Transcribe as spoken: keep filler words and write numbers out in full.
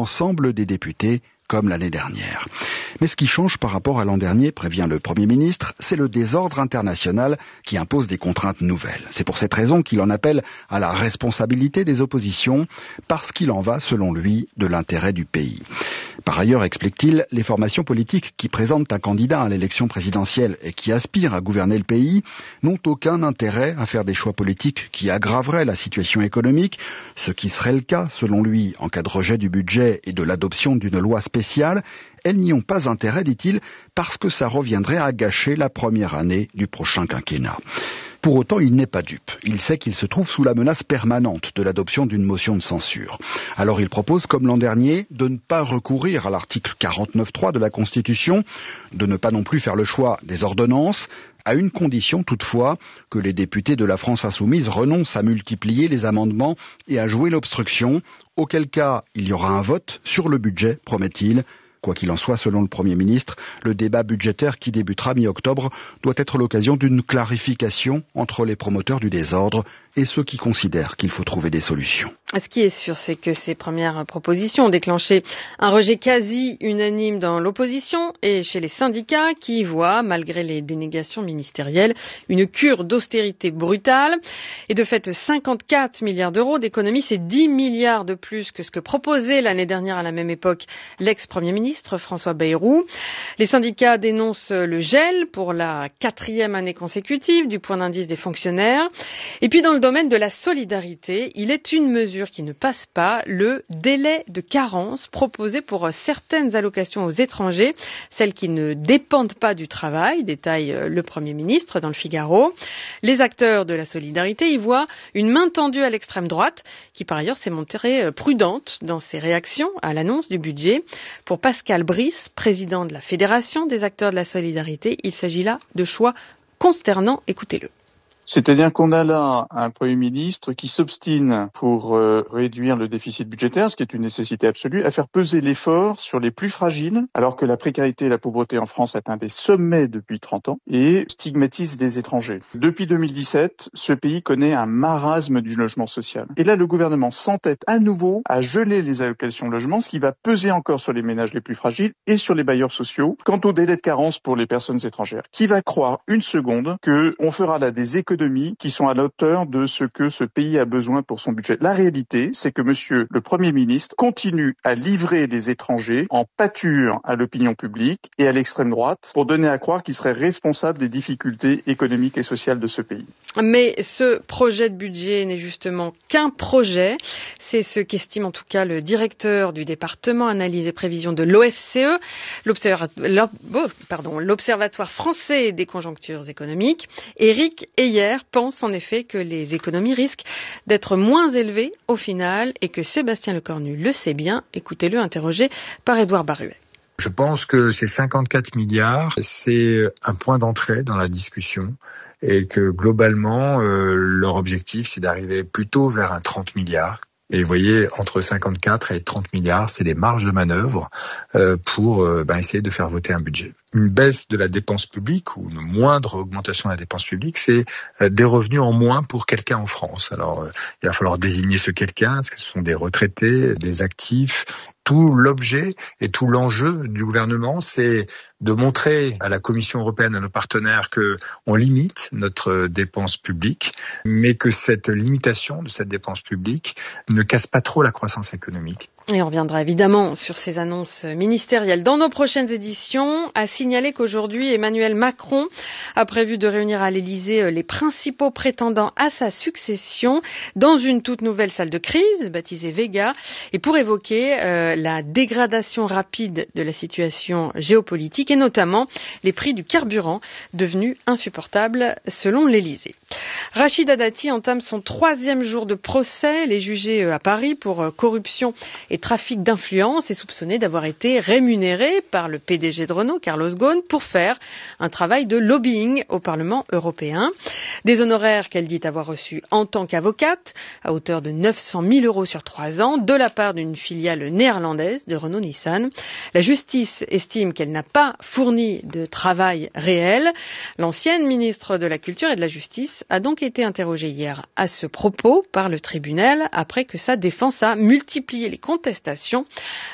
l'ensemble des députés, comme l'année dernière. Mais ce qui change par rapport à l'an dernier, prévient le Premier ministre, c'est le désordre international qui impose des contraintes nouvelles. C'est pour cette raison qu'il en appelle à la responsabilité des oppositions, parce qu'il en va, selon lui, de l'intérêt du pays. Par ailleurs, explique-t-il, les formations politiques qui présentent un candidat à l'élection présidentielle et qui aspirent à gouverner le pays n'ont aucun intérêt à faire des choix politiques qui aggraveraient la situation économique, ce qui serait le cas, selon lui, en cas de rejet du budget et de l'adoption d'une loi spéciale. Elles n'y ont pas intérêt, dit-il, parce que ça reviendrait à gâcher la première année du prochain quinquennat. Pour autant, il n'est pas dupe. Il sait qu'il se trouve sous la menace permanente de l'adoption d'une motion de censure. Alors il propose, comme l'an dernier, de ne pas recourir à l'article quarante-neuf point trois de la Constitution, de ne pas non plus faire le choix des ordonnances, à une condition toutefois que les députés de la France insoumise renoncent à multiplier les amendements et à jouer l'obstruction, auquel cas il y aura un vote sur le budget, promet-il. Quoi qu'il en soit, selon le Premier ministre, le débat budgétaire qui débutera mi-octobre doit être l'occasion d'une clarification entre les promoteurs du désordre et ceux qui considèrent qu'il faut trouver des solutions. Ce qui est sûr, c'est que ces premières propositions ont déclenché un rejet quasi unanime dans l'opposition et chez les syndicats qui voient, malgré les dénégations ministérielles, une cure d'austérité brutale. Et de fait, cinquante-quatre milliards d'euros d'économies, c'est dix milliards de plus que ce que proposait l'année dernière à la même époque l'ex-premier ministre François Bayrou. Les syndicats dénoncent le gel pour la quatrième année consécutive du point d'indice des fonctionnaires. Et puis dans le domaine de la solidarité, il est une mesure qui ne passe pas, le délai de carence proposé pour certaines allocations aux étrangers, celles qui ne dépendent pas du travail, détaille le Premier ministre dans le Figaro. Les acteurs de la solidarité y voient une main tendue à l'extrême droite, qui par ailleurs s'est montrée prudente dans ses réactions à l'annonce du budget. Pour Pascal Brice, président de la Fédération des acteurs de la solidarité, il s'agit là de choix consternants. Écoutez-le. C'est-à-dire qu'on a là un Premier ministre qui s'obstine pour euh, réduire le déficit budgétaire, ce qui est une nécessité absolue, à faire peser l'effort sur les plus fragiles, alors que la précarité et la pauvreté en France atteint des sommets depuis trente ans et stigmatise des étrangers. Depuis deux mille dix-sept, ce pays connaît un marasme du logement social. Et là, le gouvernement s'entête à nouveau à geler les allocations logement, ce qui va peser encore sur les ménages les plus fragiles et sur les bailleurs sociaux. Quant au délai de carence pour les personnes étrangères, qui va croire une seconde qu'on fera là des économies qui sont à la hauteur de ce que ce pays a besoin pour son budget. La réalité, c'est que monsieur le Premier ministre continue à livrer les étrangers en pâture à l'opinion publique et à l'extrême droite pour donner à croire qu'il serait responsable des difficultés économiques et sociales de ce pays. Mais ce projet de budget n'est justement qu'un projet. C'est ce qu'estime en tout cas le directeur du département analyse et prévision de l'O F C E, l'Observatoire, pardon, l'Observatoire français des conjonctures économiques. Éric Heyer pense en effet que les économies risquent d'être moins élevées au final et que Sébastien Lecornu le sait bien. Écoutez-le, interrogé par Édouard Baruet. Je pense que ces cinquante-quatre milliards, c'est un point d'entrée dans la discussion et que globalement, euh, leur objectif, c'est d'arriver plutôt vers un trente milliards. Et vous voyez, entre cinquante-quatre et trente milliards, c'est des marges de manœuvre euh, pour euh, ben, essayer de faire voter un budget. Une baisse de la dépense publique ou une moindre augmentation de la dépense publique, c'est euh, des revenus en moins pour quelqu'un en France. Alors, euh, il va falloir désigner ce quelqu'un, est-ce que ce sont des retraités, des actifs. Tout l'objet et tout l'enjeu du gouvernement, c'est de montrer à la Commission européenne, à nos partenaires, que on limite notre dépense publique, mais que cette limitation de cette dépense publique ne casse pas trop la croissance économique. Et on reviendra évidemment sur ces annonces ministérielles dans nos prochaines éditions. À signaler qu'aujourd'hui, Emmanuel Macron a prévu de réunir à l'Élysée les principaux prétendants à sa succession dans une toute nouvelle salle de crise, baptisée Vega, et pour évoquer euh, la dégradation rapide de la situation géopolitique et notamment les prix du carburant devenus insupportables selon l'Élysée. Rachida Dati entame son troisième jour de procès. Elle est jugée à Paris pour corruption et trafic d'influence et soupçonnée d'avoir été rémunérée par le P D G de Renault, Carlos Ghosn, pour faire un travail de lobbying au Parlement européen. Des honoraires qu'elle dit avoir reçus en tant qu'avocate, à hauteur de neuf cent mille euros sur trois ans, de la part d'une filiale néerlandaise de Renault-Nissan. La justice estime qu'elle n'a pas fourni de travail réel. L'ancienne ministre de la Culture et de la Justice a donc été interrogée hier à ce propos par le tribunal après que sa défense a multiplié les contestations.